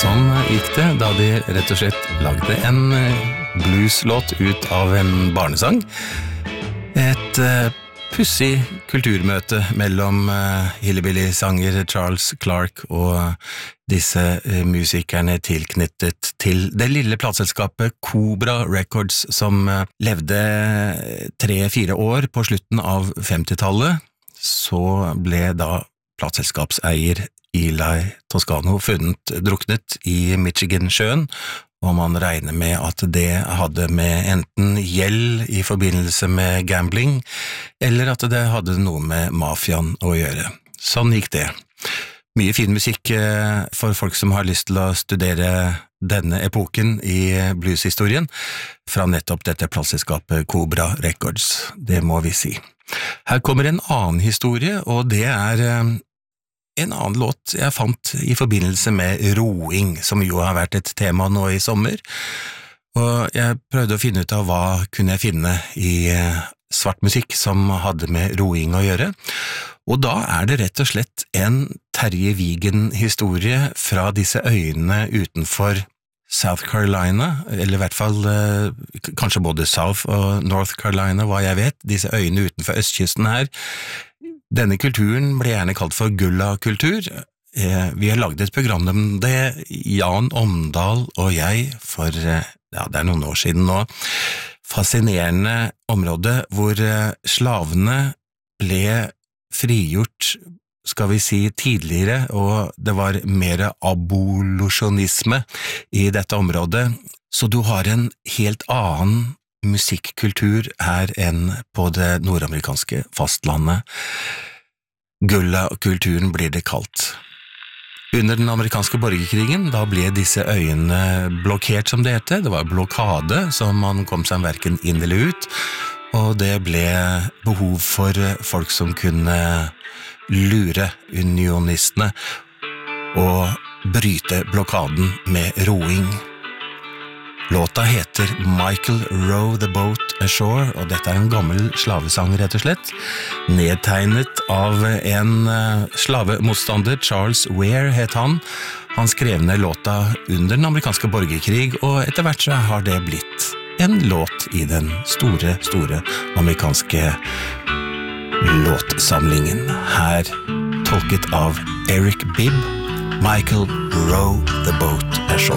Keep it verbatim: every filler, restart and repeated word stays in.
Sånn gikk det da de rett og slett lagde en blueslåt ut av en barnesang. Et uh, pussig kulturmøte mellom uh, hillbilly-sanger Charles Clark og disse uh, musikerne tilknyttet til det lille plateselskapet Cobra Records som uh, levde tre-fire år på slutten av femtitallet. Så ble da plateselskapseier Eli Toscano funnet druknet i Michigan-sjøen, og man regner med at det hadde med enten gjeld i forbindelse med gambling, eller at det hadde noe med mafiaen å gjøre. Sånn gikk det. Mye fin musikk for folk som har lyst til å studere denne epoken i blueshistorien, fra nettopp dette plateselskapet Cobra Records, det må vi si. Her kommer en annen historie, og det er en annen låt jeg fant i forbindelse med roing, som jo har vært et tema nå i sommer, og jeg prøvde å finne ut av hva kunne jeg finne i svart musikk som hadde med roing å gjøre, og da er det rett og slett en Terje Vigen-historie fra disse øyene utenfor South Carolina, eller i hvert fall eh, kanskje både South og North Carolina, hva jeg vet, disse øyene utenfor østkysten her. Denne kulturen ble gjerne kalt for Gulla-kultur. Eh, vi har laget et program om det, Jan Omdal og jeg, for eh, ja, det er noen år siden nå. Fascinerende område hvor eh, slavene ble frigjort, skal vi si, tidligere, og det var mer abolusjonisme i dette området, så du har en helt annen musikkultur her enn på det nordamerikanske fastlandet. Gulla-kulturen blir det kalt. Under den amerikanske borgerkrigen, da ble disse øyene blokkert som det heter, det var blokade, så man kom seg hverken inn eller ut, og det ble behov for folk som kunne lure unionistene og bryte blokaden med roing. Låta heter Michael Row the Boat Ashore, og dette er en gammel slavesang rett og slett, nedtegnet av en slavemotstander, Charles Ware het han. Han skrev ned låta under den amerikanske borgerkrig, og etter hvert så har det blitt en låt i den store, store amerikanske låtsamlingen. Her tolket av Eric Bibb, Michael Row the Boat Ashore.